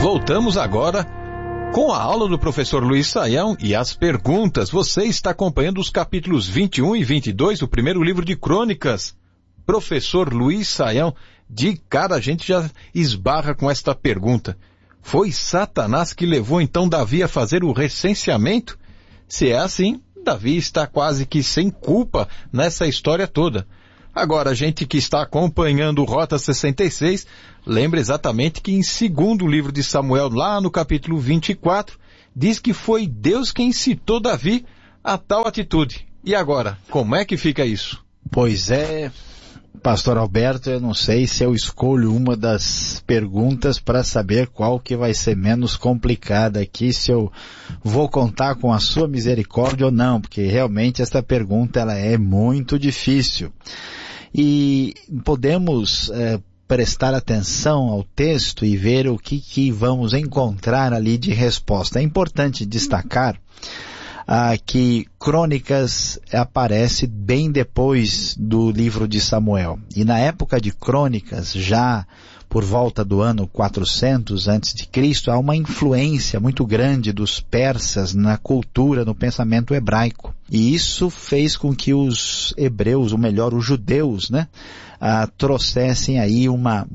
Voltamos agora com a aula do professor Luiz Saião e as perguntas. Você está acompanhando os capítulos 21 e 22 do primeiro livro de Crônicas. Professor Luiz Saião, de cara a gente já esbarra com esta pergunta. Foi Satanás que levou então Davi a fazer o recenseamento? Se é assim, Davi está quase que sem culpa nessa história toda. Agora, a gente que está acompanhando o Rota 66, lembra exatamente que em 2º livro de Samuel, lá no capítulo 24, diz que foi Deus quem incitou Davi a tal atitude. E agora, como é que fica isso? Pois é, Pastor Alberto, eu não sei se eu escolho uma das perguntas para saber qual que vai ser menos complicada aqui, se eu vou contar com a sua misericórdia ou não, porque realmente esta pergunta ela é muito difícil. E podemos prestar atenção ao texto e ver o que vamos encontrar ali de resposta. É importante destacar que Crônicas aparece bem depois do livro de Samuel. E na época de Crônicas, já por volta do ano 400 a.C., há uma influência muito grande dos persas na cultura, no pensamento hebraico. E isso fez com que os hebreus, ou melhor, os judeus, trouxessem aí uma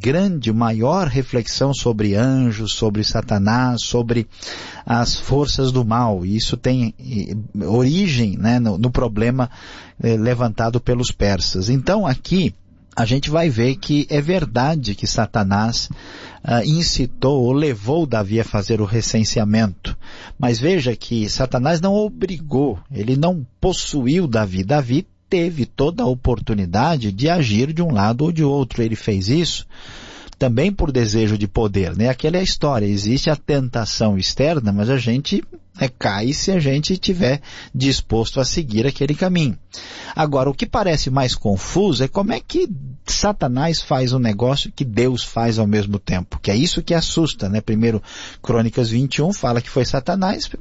maior reflexão sobre anjos, sobre Satanás, sobre as forças do mal. E isso tem origem, no problema levantado pelos persas. Então aqui a gente vai ver que é verdade que Satanás incitou ou levou Davi a fazer o recenseamento. Mas veja que Satanás não obrigou, ele não possuiu Davi. Davi teve toda a oportunidade de agir de um lado ou de outro. Ele fez isso também por desejo de poder, Aquela é a história, existe a tentação externa, mas a gente cai se a gente estiver disposto a seguir aquele caminho. Agora, o que parece mais confuso é como é que Satanás faz um negócio que Deus faz ao mesmo tempo, que é isso que assusta, Primeiro Crônicas 21 fala que foi Satanás,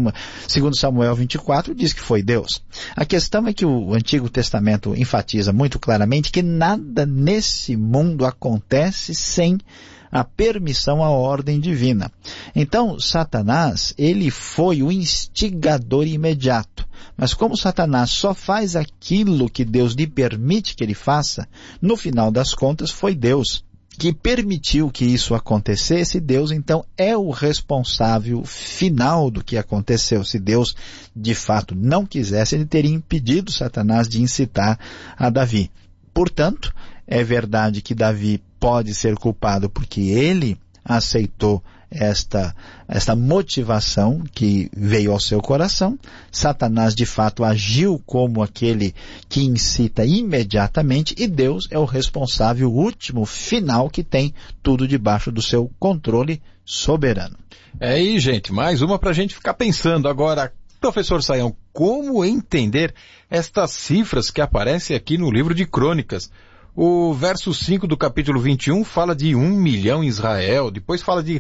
2 Samuel 24 diz que foi Deus. A questão é que o Antigo Testamento enfatiza muito claramente que nada nesse mundo acontece sem a permissão, a ordem divina. Então, Satanás, ele foi o instigador imediato. Mas como Satanás só faz aquilo que Deus lhe permite que ele faça, no final das contas foi Deus que permitiu que isso acontecesse. Deus, então, é o responsável final do que aconteceu. Se Deus, de fato, não quisesse, ele teria impedido Satanás de incitar a Davi. Portanto, é verdade que Davi pode ser culpado porque ele aceitou esta motivação que veio ao seu coração. Satanás de fato agiu como aquele que incita imediatamente e Deus é o responsável último, final, que tem tudo debaixo do seu controle soberano. É aí, gente, mais uma para a gente ficar pensando. Agora, professor Saião, como entender estas cifras que aparecem aqui no livro de Crônicas? O verso 5 do capítulo 21 fala de 1 milhão em Israel, depois fala de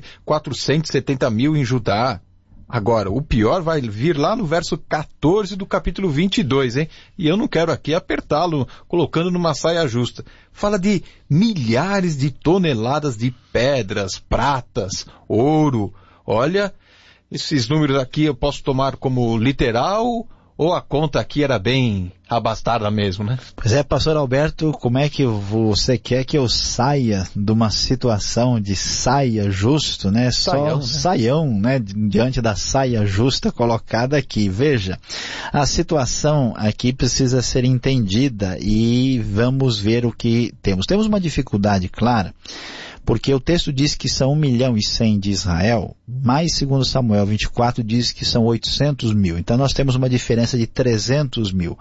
470 mil em Judá. Agora, o pior vai vir lá no verso 14 do capítulo 22, hein? E eu não quero aqui apertá-lo, colocando numa saia justa. Fala de milhares de toneladas de pedras, pratas, ouro. Olha, esses números aqui eu posso tomar como literal, ou a conta aqui era bem abastada mesmo, Pois é, pastor Alberto, como é que você quer que eu saia de uma situação de saia justo, Saião, saião, diante da saia justa colocada aqui. Veja, a situação aqui precisa ser entendida e vamos ver o que temos. Temos uma dificuldade clara, porque o texto diz que são 1 milhão e 100 de Israel, mais 2 Samuel 24 diz que são 800 mil. Então nós temos uma diferença de 300 mil.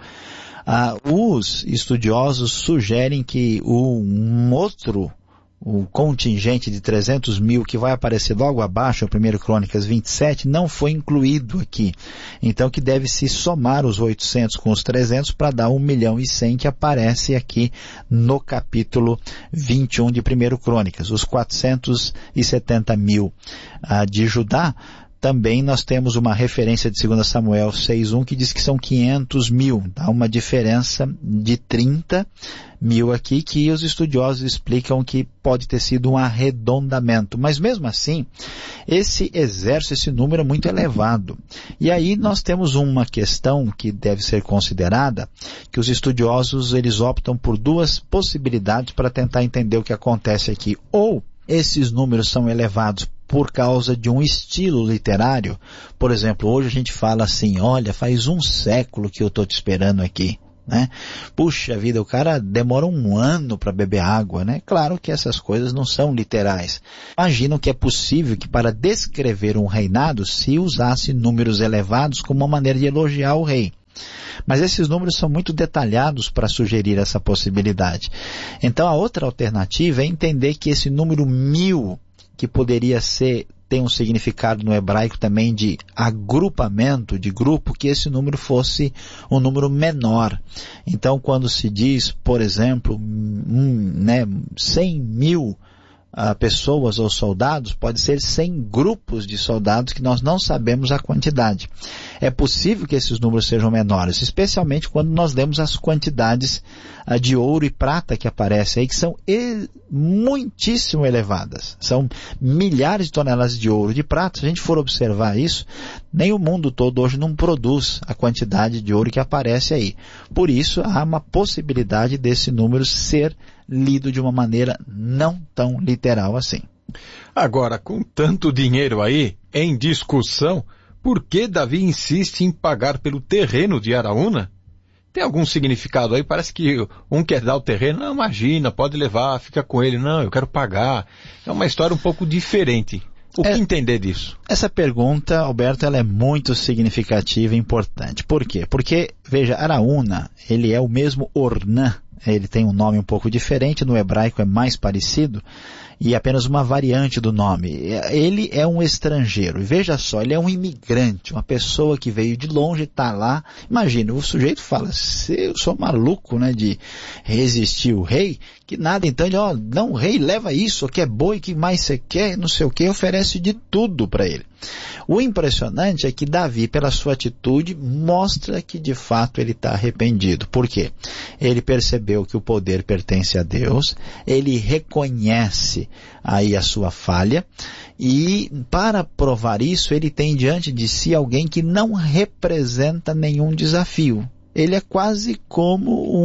Os estudiosos sugerem que o contingente de 300 mil que vai aparecer logo abaixo, a 1 Crônicas 27, não foi incluído aqui. Então que deve se somar os 800 com os 300 para dar 1 milhão e 100 que aparece aqui no capítulo 21 de 1 Crônicas. Os 470 mil de Judá também nós temos uma referência de 2 Samuel 6:1 que diz que são 500 mil. Dá uma diferença de 30 mil aqui, que os estudiosos explicam que pode ter sido um arredondamento. Mas mesmo assim, esse exército, esse número é muito elevado. E aí nós temos uma questão que deve ser considerada, que os estudiosos eles optam por duas possibilidades para tentar entender o que acontece aqui. Ou esses números são elevados por causa de um estilo literário. Por exemplo, hoje a gente fala assim, olha, faz 1 século que eu estou te esperando aqui, né? Puxa vida, o cara demora 1 ano para beber água, né? Claro que essas coisas não são literais. Imaginam que é possível que para descrever um reinado se usasse números elevados como uma maneira de elogiar o rei. Mas esses números são muito detalhados para sugerir essa possibilidade. Então a outra alternativa é entender que esse número 1000, que poderia ter um significado no hebraico também de agrupamento, de grupo, que esse número fosse um número menor. Então quando se diz, por exemplo, 100 mil pessoas ou soldados, pode ser 100 grupos de soldados que nós não sabemos a quantidade. É possível que esses números sejam menores, especialmente quando nós lemos as quantidades de ouro e prata que aparecem aí, que são muitíssimo elevadas. São milhares de toneladas de ouro e de prata. Se a gente for observar isso, nem o mundo todo hoje não produz a quantidade de ouro que aparece aí. Por isso, há uma possibilidade desse número ser lido de uma maneira não tão literal assim. Agora, com tanto dinheiro aí em discussão, por que Davi insiste em pagar pelo terreno de Araúna? Tem algum significado aí? Parece que um quer dar o terreno, não, imagina, pode levar, fica com ele. Não, eu quero pagar. É uma história um pouco diferente. O que entender disso? Essa pergunta, Alberto, ela é muito significativa e importante. Por quê? Porque, veja, Araúna, ele é o mesmo Ornã. Ele tem um nome um pouco diferente, no hebraico é mais parecido, e apenas uma variante do nome. Ele é um estrangeiro, e veja só, ele é um imigrante, uma pessoa que veio de longe, está lá. Imagina, o sujeito fala, eu sou maluco, né, de resistir o rei, que nada, então ele, não, rei, leva isso, que é boi, que mais você quer, não sei o que, oferece de tudo para ele. O impressionante é que Davi, pela sua atitude, mostra que de fato ele está arrependido. Por quê? Ele percebeu que o poder pertence a Deus, ele reconhece aí a sua falha, e para provar isso, ele tem diante de si alguém que não representa nenhum desafio. Ele é quase como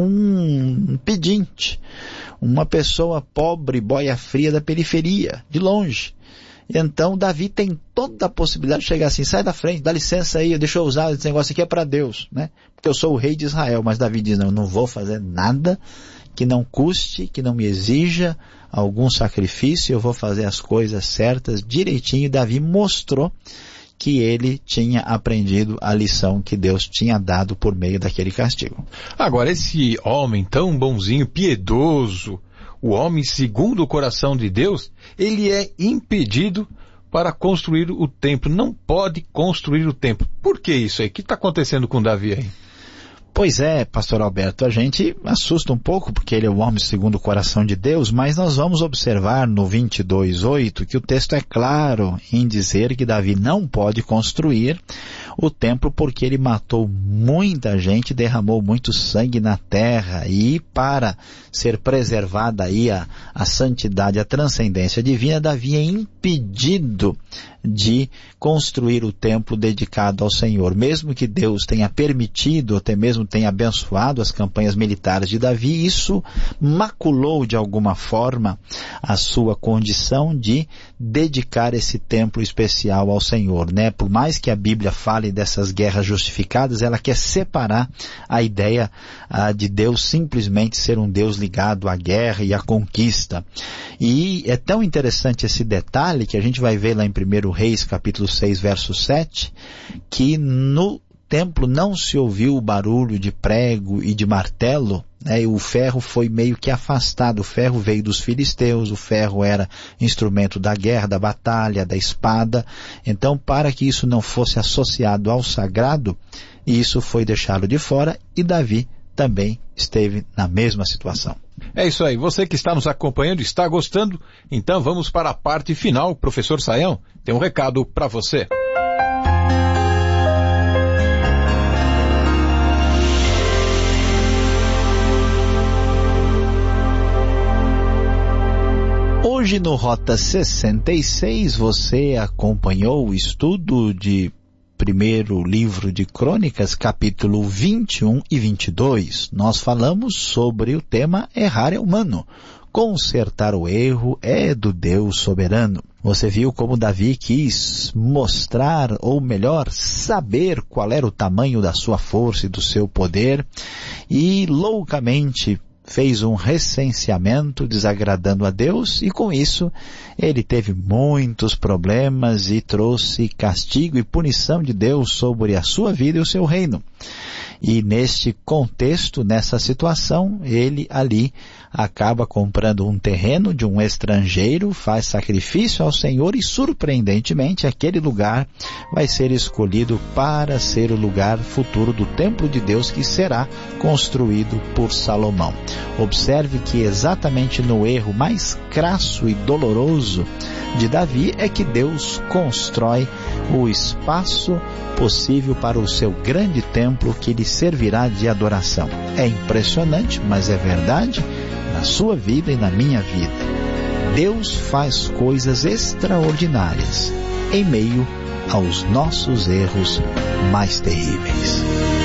um pedinte, uma pessoa pobre, boia fria da periferia, de longe. Então Davi tem toda a possibilidade de chegar assim, sai da frente, dá licença aí, deixa eu usar, esse negócio aqui é para Deus, né? Porque eu sou o rei de Israel. Mas Davi diz, não vou fazer nada que não custe, que não me exija algum sacrifício, eu vou fazer as coisas certas, direitinho. Davi mostrou que ele tinha aprendido a lição que Deus tinha dado por meio daquele castigo. Agora, esse homem tão bonzinho, piedoso, o homem segundo o coração de Deus, ele é impedido para construir o templo. Não pode construir o templo. Por que isso aí? O que está acontecendo com Davi aí? Pois é, pastor Alberto, a gente assusta um pouco porque ele é o homem segundo o coração de Deus, mas nós vamos observar no 22:8 que o texto é claro em dizer que Davi não pode construir o templo porque ele matou muita gente, derramou muito sangue na terra, e para ser preservada aí a santidade, a transcendência divina, Davi é impedido de construir o templo dedicado ao Senhor. Mesmo que Deus tenha permitido, até mesmo tenha abençoado as campanhas militares de Davi, isso maculou de alguma forma a sua condição de dedicar esse templo especial ao Senhor, né? Por mais que a Bíblia fale dessas guerras justificadas, ela quer separar a ideia de Deus simplesmente ser um Deus ligado à guerra e à conquista. E é tão interessante esse detalhe que a gente vai ver lá em 1 Reis, capítulo 6, verso 7, que no templo não se ouviu o barulho de prego e de martelo, né? O ferro foi meio que afastado. O ferro veio dos filisteus, o ferro era instrumento da guerra, da batalha, da espada. Então, para que isso não fosse associado ao sagrado, isso foi deixado de fora, e Davi também esteve na mesma situação. É isso aí. Você que está nos acompanhando, está gostando? Então vamos para a parte final. Professor Sayão tem um recado para você. Hoje no Rota 66 você acompanhou o estudo de primeiro livro de Crônicas, capítulo 21 e 22. Nós falamos sobre o tema errar é humano. Consertar o erro é do Deus soberano. Você viu como Davi quis mostrar, ou melhor, saber qual era o tamanho da sua força e do seu poder, e loucamente fez um recenseamento desagradando a Deus, e com isso ele teve muitos problemas e trouxe castigo e punição de Deus sobre a sua vida e o seu reino. E neste contexto, nessa situação, ele ali acaba comprando um terreno de um estrangeiro, faz sacrifício ao Senhor e, surpreendentemente, aquele lugar vai ser escolhido para ser o lugar futuro do templo de Deus que será construído por Salomão. Observe que exatamente no erro mais crasso e doloroso de Davi é que Deus constrói o espaço possível para o seu grande templo que lhe servirá de adoração. É impressionante, mas é verdade na sua vida e na minha vida. Deus faz coisas extraordinárias em meio aos nossos erros mais terríveis.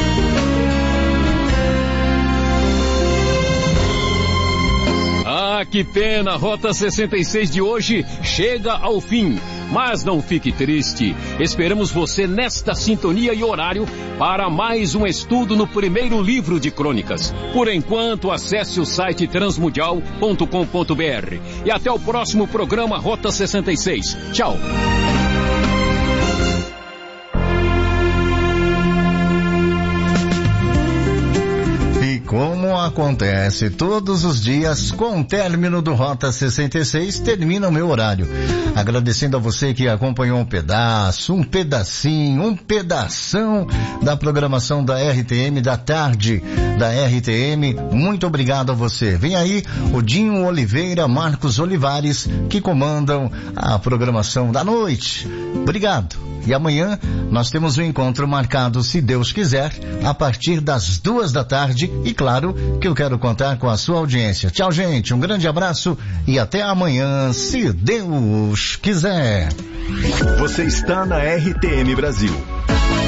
Que pena, Rota 66 de hoje chega ao fim. Mas não fique triste, esperamos você nesta sintonia e horário para mais um estudo no primeiro livro de Crônicas. Por enquanto, acesse o site transmundial.com.br e até o próximo programa Rota 66. Tchau! Como acontece todos os dias, com o término do Rota 66, termina o meu horário. Agradecendo a você que acompanhou um pedaço, um pedacinho, um pedação da programação da RTM, da tarde da RTM. Muito obrigado a você. Vem aí o Dinho Oliveira, Marcos Olivares, que comandam a programação da noite. Obrigado. E amanhã nós temos um encontro marcado, se Deus quiser, a partir das 14h. E claro que eu quero contar com a sua audiência. Tchau, gente. Um grande abraço e até amanhã, se Deus quiser. Você está na RTM Brasil.